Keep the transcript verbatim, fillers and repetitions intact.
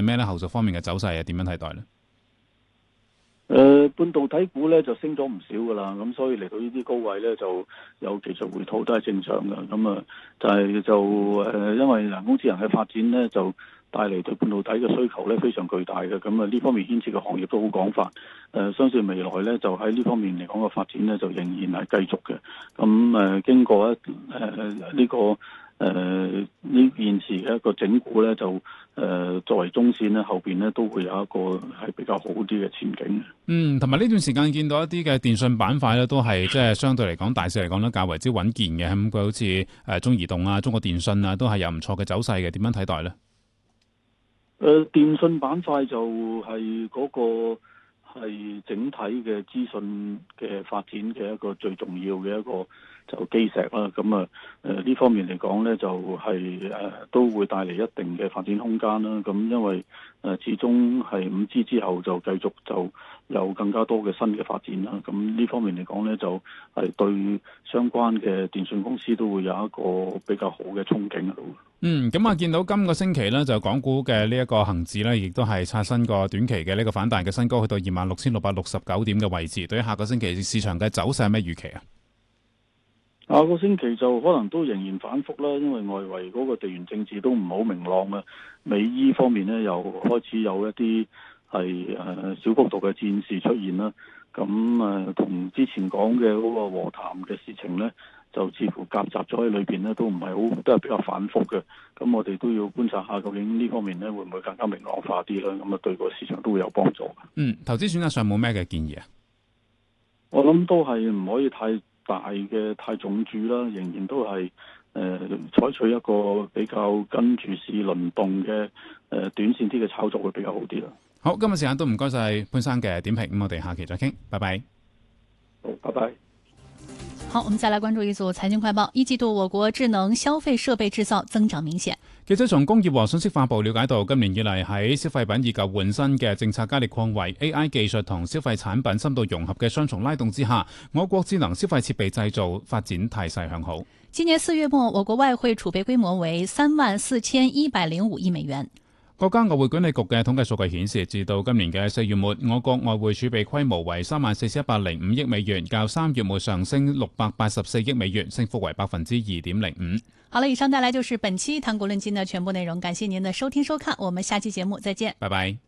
咩咧？後續方面嘅走勢係點樣睇待咧？ 誒、呃，半導體股咧就升咗唔少噶啦，咁所以嚟到呢啲高位咧就有技術回吐都係正常嘅。咁啊，就係就誒，因為人工智能嘅發展咧，就帶嚟對半導體嘅需求咧非常巨大嘅。咁啊，呢方面牽涉嘅行業都好廣泛。誒、呃，相信未來咧就喺呢方面嚟講嘅發展咧就仍然係繼續嘅。咁誒、呃，經過一誒呢個。誒，呢、呃、現時嘅一個整固咧，就誒、呃、作為中線咧，後邊咧都會有一個係比較好啲嘅前景嘅。 嗯，同埋呢段時間見到一啲嘅電信板塊咧，都係即係相對嚟講，大勢嚟講咧較為之穩健嘅。咁佢好似誒中移動啊、中國電信啊，都係有唔錯嘅走勢嘅。點樣睇待咧？ 誒、呃，電信板塊就係嗰個係整體嘅資訊嘅發展嘅一個最重要嘅一個。就基石啦，咁啊，誒呢方面嚟講咧，就係、是、誒、呃、都會帶嚟一定嘅發展空間啦。咁因為誒、呃、始終係五 G 之後就繼續就有更加多嘅新嘅發展啦。咁呢方面嚟講咧，就係、是、對相關嘅電信公司都會有一個比較好嘅憧憬喺度。 嗯，咁啊，見到今個星期咧，就港股嘅呢一個恒指咧，亦都係刷新個短期嘅呢個反彈嘅新高，去到二萬六千六百六十九點嘅位置。對於下個星期市場嘅走勢係咩預期啊？ 下個星期就可能都仍然反覆啦，因為外圍嗰個地緣政治都唔好明朗啊。美伊方面呢，又開始有一啲係誒小幅度嘅戰事出現啦。咁誒同之前講嘅嗰個和談嘅事情呢，就似乎夾雜咗喺裏邊呢，都唔係好，都係比較反覆嘅。咁我哋都要觀察下究竟呢方面呢會唔會更加明朗化啲啦？咁啊對個市場都會有幫助。 嗯，投資選擇上冇咩嘅建議啊？ 我諗都係唔可以太大嘅太重注啦，仍然都係誒、呃、採取一個比較跟住市輪動嘅誒、呃、短線啲嘅炒作會比較好啲啦。 好，今日時間都唔該晒潘生嘅點評，咁我哋下期再傾，拜拜。 好，拜拜。 好，我們再來關注一組財經快報。一季度我國智能消費設備製造增長明顯。 記者從工業和信息化部了解到，今年以嚟喺消費品以舊換新嘅政策加力擴圍、A I 技術同消費產品深度融合嘅雙重拉動之下，我國智能消費設備製造發展態勢向好。 今年四月末，我國外匯儲備規模為三萬四千一百零五億美元。 國家外匯管理局嘅統計數據顯示，至到今年嘅四月末，我國外匯儲備規模為三萬四千一百零五億美元，較三月末上升六百八十四億美元，升幅為百分之二點零五。 好了，以上帶來就是本期談股論金的全部內容，感謝您的收聽收看，我們下期節目再見， 拜拜。